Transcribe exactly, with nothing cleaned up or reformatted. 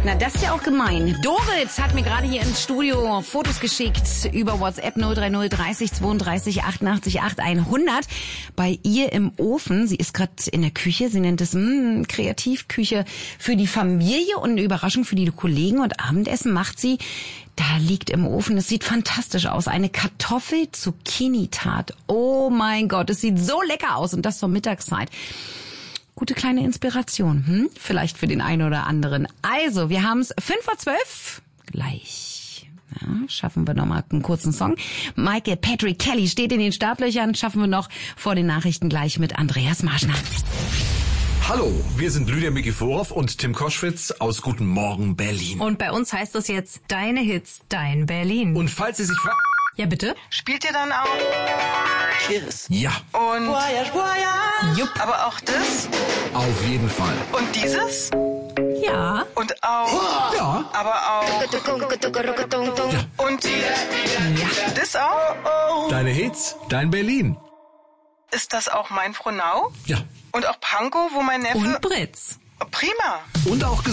Na, das ist ja auch gemein. Dorit hat mir gerade hier ins Studio Fotos geschickt über WhatsApp null drei null dreißig zweiunddreißig achtundachtzig achthundert. Bei ihr im Ofen, sie ist gerade in der Küche, sie nennt es mh, Kreativküche für die Familie und eine Überraschung für die Kollegen. Und Abendessen macht sie, da liegt im Ofen, es sieht fantastisch aus, eine Kartoffel-Zucchini-Tat. Oh mein Gott, es sieht so lecker aus und das zur Mittagszeit. Gute kleine Inspiration, hm? Vielleicht für den einen oder anderen. Also, wir haben es fünf vor zwölf. Gleich. Ja, schaffen wir nochmal einen kurzen Song. Michael Patrick Kelly steht in den Startlöchern. Schaffen wir noch vor den Nachrichten gleich mit Andreas Marschner. Hallo, wir sind Lydia Mikiforov und Tim Koschwitz aus Guten Morgen Berlin. Und bei uns heißt das jetzt Deine Hits, Dein Berlin. Und falls Sie sich fragen... Ja, bitte? Spielt ihr dann auch? Cheers. Ja. Und... Voyage, voyage. Jupp. Aber auch das? Auf jeden Fall. Und dieses? Ja. Und auch... Ja. Aber auch... Ja. Und die... Ja. Das auch? Deine Hits, dein Berlin. Ist das auch mein Frohnau? Ja. Und auch Pankow, wo mein Neffe... Und Britz. Prima. Und auch